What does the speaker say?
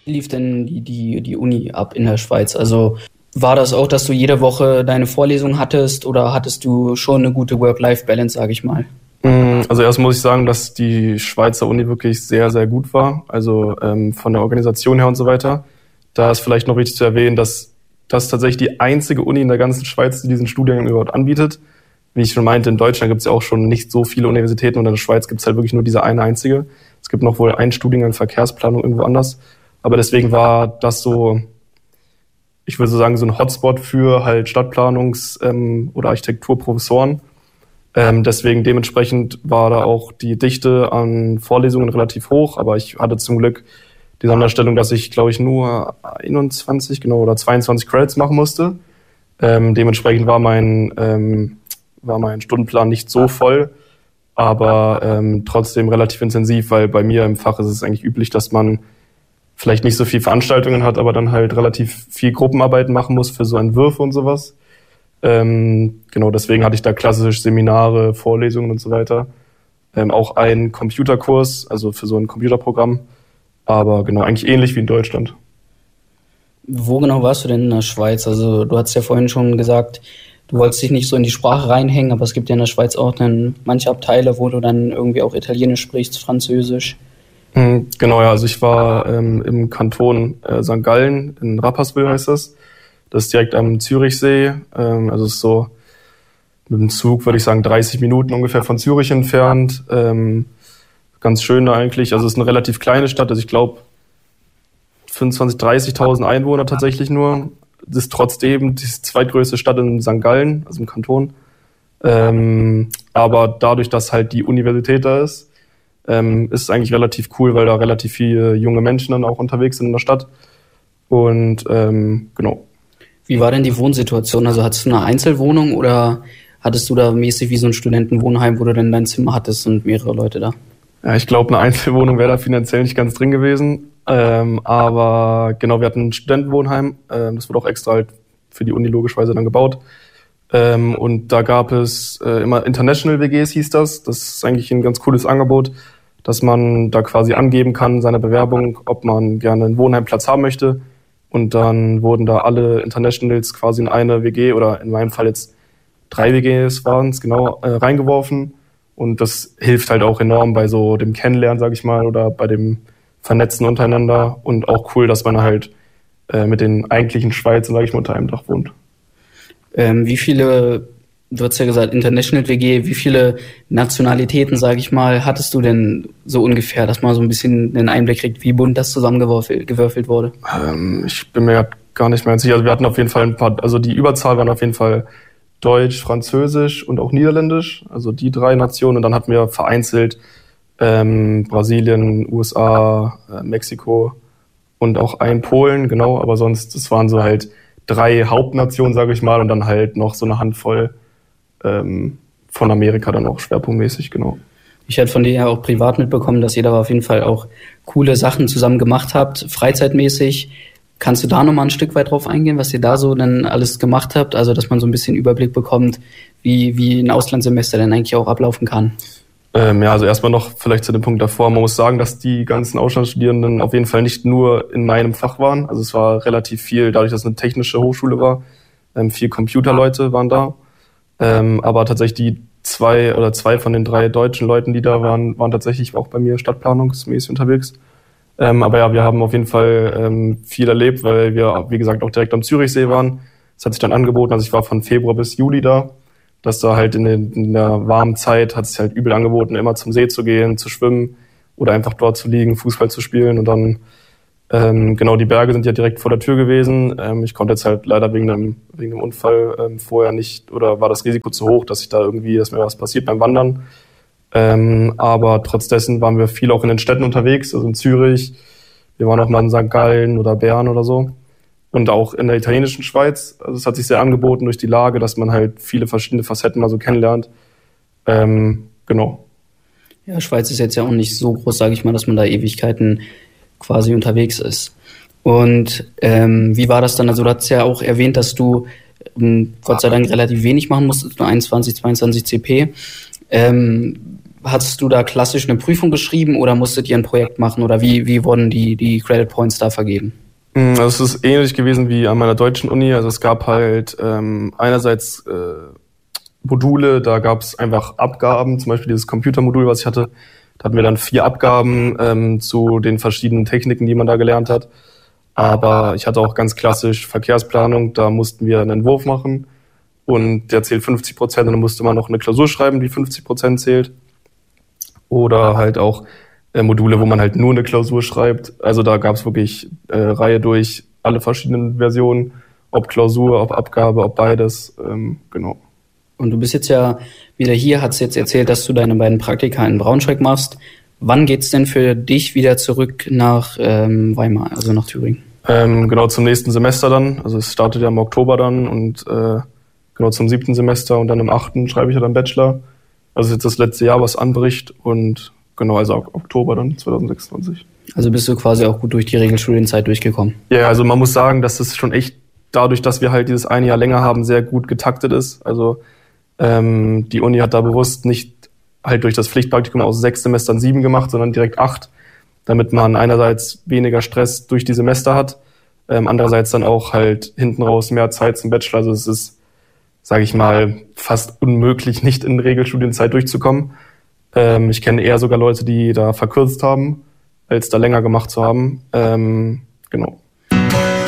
lief denn die Uni ab in der Schweiz? Also war das auch, dass du jede Woche deine Vorlesung hattest oder hattest du schon eine gute Work-Life-Balance, sage ich mal? Also erst muss ich sagen, dass die Schweizer Uni wirklich sehr, sehr gut war. Also von der Organisation her und so weiter. Da ist vielleicht noch wichtig zu erwähnen, dass das tatsächlich die einzige Uni in der ganzen Schweiz, die diesen Studiengang überhaupt anbietet. Wie ich schon meinte, in Deutschland gibt es ja auch schon nicht so viele Universitäten und in der Schweiz gibt es halt wirklich nur diese eine einzige. Es gibt noch wohl einen Studiengang Verkehrsplanung irgendwo anders. Aber deswegen war das so, ich würde so sagen, so ein Hotspot für halt Stadtplanungs- oder Architekturprofessoren. Deswegen dementsprechend war da auch die Dichte an Vorlesungen relativ hoch, aber ich hatte zum Glück die Sonderstellung, dass ich, glaube ich, nur 21 oder 22 Credits machen musste. Dementsprechend war mein Stundenplan nicht so voll, aber trotzdem relativ intensiv, weil bei mir im Fach ist es eigentlich üblich, dass man vielleicht nicht so viel Veranstaltungen hat, aber dann halt relativ viel Gruppenarbeiten machen muss für so Entwürfe und sowas. Genau, deswegen hatte ich da klassisch Seminare, Vorlesungen und so weiter. Auch einen Computerkurs, also für so ein Computerprogramm. Aber genau, eigentlich ähnlich wie in Deutschland. Wo genau warst du denn in der Schweiz? Also du hast ja vorhin schon gesagt, du wolltest dich nicht so in die Sprache reinhängen, aber es gibt ja in der Schweiz auch dann manche Abteile, wo du dann irgendwie auch Italienisch sprichst, Französisch. Genau, ja, also ich war im Kanton St. Gallen, in Rapperswil heißt das. Das ist direkt am Zürichsee. Also es ist so mit dem Zug, würde ich sagen, 30 Minuten ungefähr von Zürich entfernt. Ganz schön da eigentlich. Also es ist eine relativ kleine Stadt. Also ich glaube 25.000, 30.000 Einwohner tatsächlich nur. Das ist trotzdem die zweitgrößte Stadt in St. Gallen, also im Kanton. Aber dadurch, dass halt die Universität da ist es eigentlich relativ cool, weil da relativ viele junge Menschen dann auch unterwegs sind in der Stadt. Und genau. Wie war denn die Wohnsituation? Also hattest du eine Einzelwohnung oder hattest du da mäßig wie so ein Studentenwohnheim, wo du dann dein Zimmer hattest und mehrere Leute da? Ja, ich glaube, eine Einzelwohnung wäre da finanziell nicht ganz drin gewesen. Aber genau, wir hatten ein Studentenwohnheim. Das wurde auch extra halt für die Uni logischerweise dann gebaut. Und da gab es immer International WGs, hieß das. Das ist eigentlich ein ganz cooles Angebot, dass man da quasi angeben kann, seine Bewerbung, ob man gerne einen Wohnheimplatz haben möchte. Und dann wurden da alle Internationals quasi in eine WG oder in meinem Fall jetzt 3 WGs waren es, genau, reingeworfen. Und das hilft halt auch enorm bei so dem Kennenlernen, sag ich mal, oder bei dem Vernetzen untereinander. Und auch cool, dass man halt mit den eigentlichen Schweizern, sag ich mal, unter einem Dach wohnt. Wie viele, du hast ja gesagt, International WG, wie viele Nationalitäten, sage ich mal, hattest du denn so ungefähr, dass man so ein bisschen einen Einblick kriegt, wie bunt das zusammengewürfelt wurde? Ich bin mir gar nicht mehr sicher. Also wir hatten auf jeden Fall ein paar, also die Überzahl waren auf jeden Fall Deutsch, Französisch und auch Niederländisch, also die 3 Nationen. Und dann hatten wir vereinzelt Brasilien, USA, Mexiko und auch ein Polen, genau. Aber sonst, das waren so halt 3 Hauptnationen, sage ich mal, und dann halt noch so eine Handvoll von Amerika dann auch schwerpunktmäßig, genau. Ich hatte von dir ja auch privat mitbekommen, dass ihr da auf jeden Fall auch coole Sachen zusammen gemacht habt, freizeitmäßig. Kannst du da nochmal ein Stück weit drauf eingehen, was ihr da so dann alles gemacht habt? Also, dass man so ein bisschen Überblick bekommt, wie ein Auslandssemester denn eigentlich auch ablaufen kann. Ja, also erstmal noch vielleicht zu dem Punkt davor. Man muss sagen, dass die ganzen Auslandsstudierenden auf jeden Fall nicht nur in meinem Fach waren. Also es war relativ viel, dadurch, dass es eine technische Hochschule war. 4 Computerleute waren da. Aber tatsächlich die 2 von den 3 deutschen Leuten, die da waren tatsächlich auch bei mir stadtplanungsmäßig unterwegs. Aber ja, wir haben auf jeden Fall viel erlebt, weil wir, wie gesagt, auch direkt am Zürichsee waren. Es hat sich dann angeboten, also ich war von Februar bis Juli da, dass da halt in der warmen Zeit hat es sich halt übel angeboten, immer zum See zu gehen, zu schwimmen oder einfach dort zu liegen, Fußball zu spielen. Und dann, genau, die Berge sind ja direkt vor der Tür gewesen. Ich konnte jetzt halt leider wegen einem Unfall vorher nicht, oder war das Risiko zu hoch, dass mir was passiert beim Wandern. Aber trotz dessen waren wir viel auch in den Städten unterwegs, also in Zürich. Wir waren auch mal in St. Gallen oder Bern oder so. Und auch in der italienischen Schweiz. Also es hat sich sehr angeboten durch die Lage, dass man halt viele verschiedene Facetten mal so kennenlernt. Genau. Ja, Schweiz ist jetzt ja auch nicht so groß, sage ich mal, dass man da Ewigkeiten quasi unterwegs ist. Und wie war das dann? Also du hast ja auch erwähnt, dass du Gott sei Dank relativ wenig machen musstest, nur 21, 22 CP. Hattest du da klassisch eine Prüfung geschrieben oder musstet ihr ein Projekt machen oder wie wurden die Credit Points da vergeben? Also es ist ähnlich gewesen wie an meiner deutschen Uni. Also es gab halt einerseits Module, da gab es einfach Abgaben, zum Beispiel dieses Computermodul, was ich hatte. Da hatten wir dann 4 Abgaben zu den verschiedenen Techniken, die man da gelernt hat. Aber ich hatte auch ganz klassisch Verkehrsplanung, da mussten wir einen Entwurf machen und der zählt 50% und dann musste man noch eine Klausur schreiben, die 50% zählt. Oder halt auch Module, wo man halt nur eine Klausur schreibt. Also da gab es wirklich Reihe durch alle verschiedenen Versionen, ob Klausur, ob Abgabe, ob beides, genau. Und du bist jetzt ja wieder hier, hast jetzt erzählt, dass du deine beiden Praktika in Braunschweig machst. Wann geht's denn für dich wieder zurück nach Weimar, also nach Thüringen? Genau zum nächsten Semester dann. Also es startet ja im Oktober dann und genau zum 7. Semester und dann im 8. schreibe ich ja dann Bachelor. Also jetzt das letzte Jahr, was anbricht und genau, also Oktober dann 2026. Also bist du quasi auch gut durch die Regelstudienzeit durchgekommen? Ja, also man muss sagen, dass es schon echt dadurch, dass wir halt dieses eine Jahr länger haben, sehr gut getaktet ist. Also die Uni hat da bewusst nicht halt durch das Pflichtpraktikum aus 6 Semestern 7 gemacht, sondern direkt 8, damit man einerseits weniger Stress durch die Semester hat, andererseits dann auch halt hinten raus mehr Zeit zum Bachelor. Also es ist, sage ich mal, fast unmöglich, nicht in Regelstudienzeit durchzukommen. Ich kenne eher sogar Leute, die da verkürzt haben, als da länger gemacht zu haben. Genau.